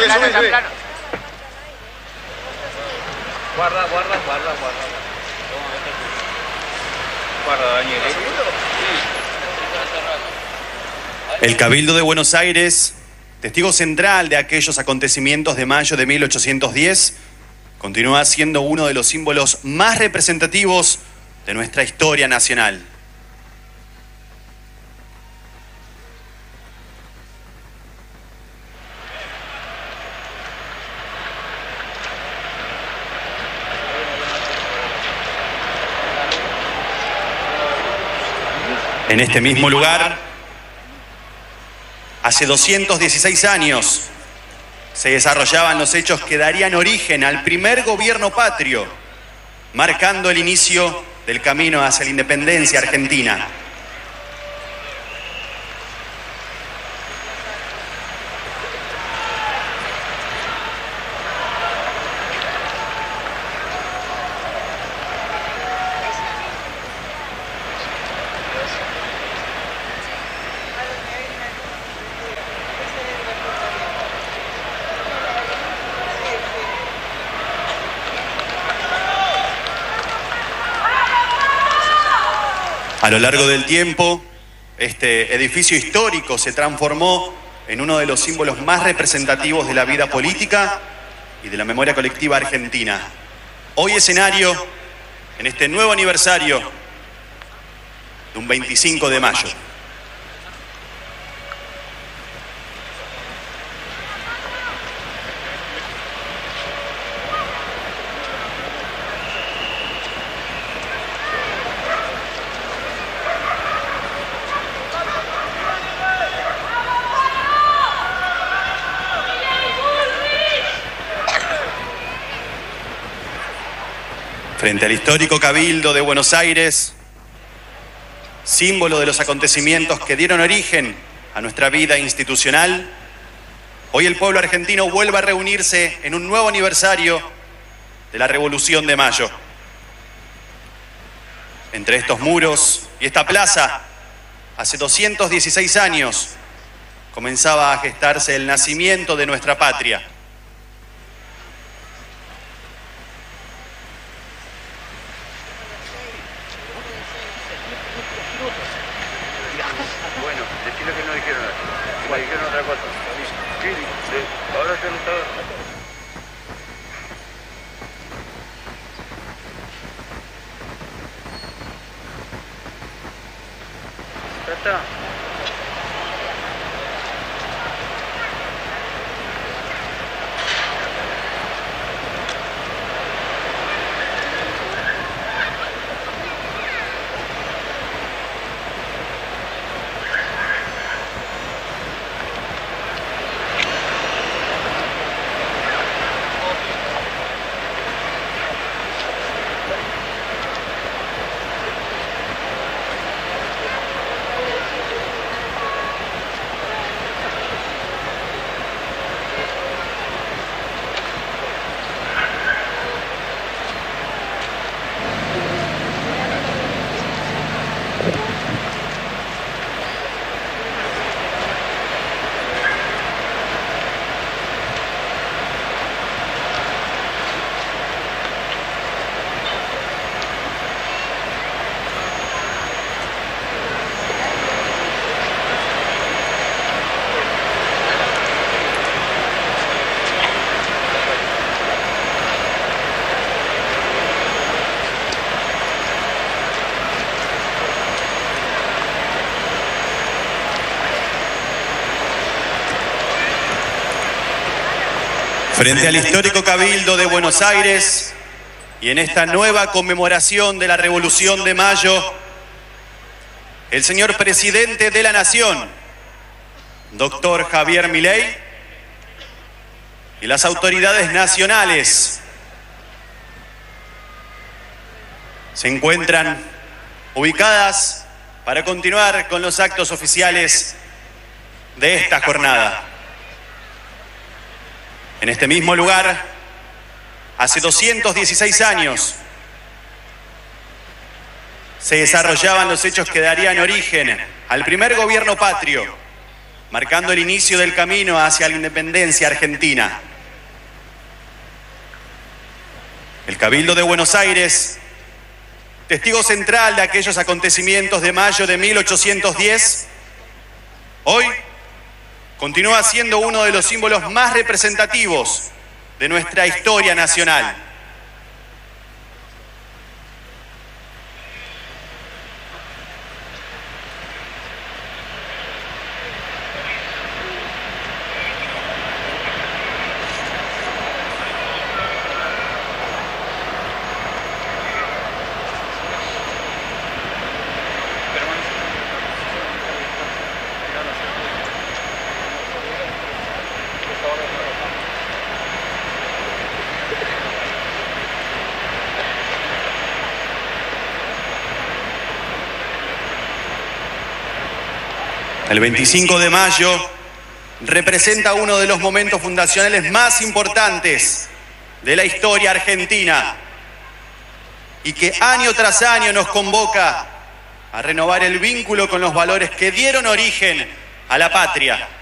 Guarda, Daniel. El Cabildo de Buenos Aires, testigo central de aquellos acontecimientos de mayo de 1810, continúa siendo uno de los símbolos más representativos de nuestra historia nacional. En este mismo lugar, hace 216 años, se desarrollaban los hechos que darían origen al primer gobierno patrio, marcando el inicio del camino hacia la independencia argentina. A lo largo del tiempo, este edificio histórico se transformó en uno de los símbolos más representativos de la vida política y de la memoria colectiva argentina. Hoy escenario en este nuevo aniversario de un 25 de mayo. Frente al histórico Cabildo de Buenos Aires, símbolo de los acontecimientos que dieron origen a nuestra vida institucional, hoy el pueblo argentino vuelve a reunirse en un nuevo aniversario de la Revolución de Mayo. Entre estos muros y esta plaza, hace 216 años, comenzaba a gestarse el nacimiento de nuestra patria. Bueno, decirle que no dijeron nada. Dijeron otra cosa. Sí, ahora se lo está... Ya está. Frente al histórico Cabildo de Buenos Aires y en esta nueva conmemoración de la Revolución de Mayo, el señor Presidente de la Nación, doctor Javier Milei, y las autoridades nacionales se encuentran ubicadas para continuar con los actos oficiales de esta jornada. En este mismo lugar, hace 216 años, se desarrollaban los hechos que darían origen al primer gobierno patrio, marcando el inicio del camino hacia la independencia argentina. El Cabildo de Buenos Aires, testigo central de aquellos acontecimientos de mayo de 1810, hoy continúa siendo uno de los símbolos más representativos de nuestra historia nacional. El 25 de mayo representa uno de los momentos fundacionales más importantes de la historia argentina y que año tras año nos convoca a renovar el vínculo con los valores que dieron origen a la patria.